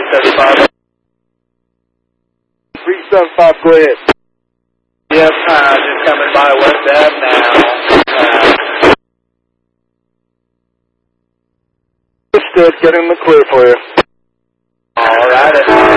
375. 375, go ahead. Yes, just coming by West Ave now. Understood, getting the clear for you. All right.